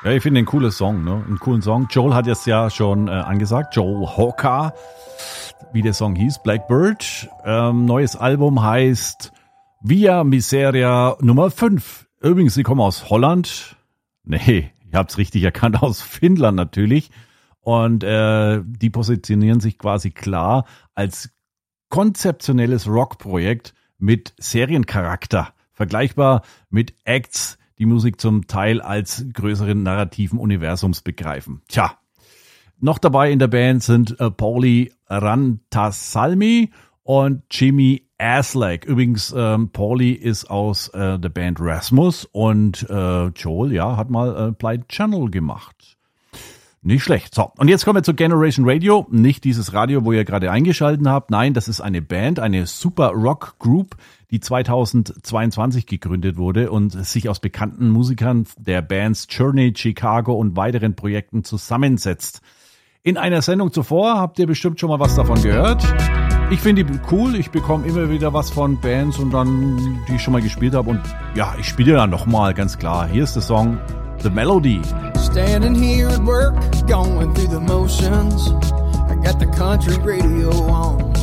Ja, ich finde einen coolen Song, ne? Einen coolen Song. Joel hat es ja schon angesagt. Joel Hawker, wie der Song hieß, Blackbird. Neues Album heißt Via Miseria Nummer 5. Übrigens, sie kommen aus Holland. Nee, ihr habt's richtig erkannt, aus Finnland natürlich. Und die positionieren sich quasi klar als konzeptionelles Rockprojekt mit Seriencharakter. Vergleichbar mit Acts, die Musik zum Teil als größeren narrativen Universums begreifen. Tja, noch dabei in der Band sind Pauli Rantasalmi und Jimmy Aslak. Übrigens, Pauli ist aus der Band Rasmus und Joel, ja, hat mal Blind Channel gemacht. Nicht schlecht. So, und jetzt kommen wir zu Generation Radio. Nicht dieses Radio, wo ihr gerade eingeschaltet habt. Nein, das ist eine Band, eine Super Rock Group, die 2022 gegründet wurde und sich aus bekannten Musikern der Bands Journey, Chicago und weiteren Projekten zusammensetzt. In einer Sendung zuvor habt ihr bestimmt schon mal was davon gehört. Ich finde die cool. Ich bekomme immer wieder was von Bands und dann, die ich schon mal gespielt habe. Und ja, ich spiele dann nochmal, ganz klar. Hier ist der Song The Melody. Standing here at work, going through the motions. I got the country radio on.